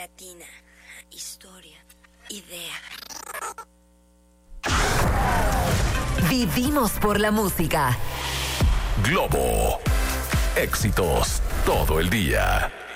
Latina. Historia. Idea. Vivimos por la música. Globo. Éxitos todo el día.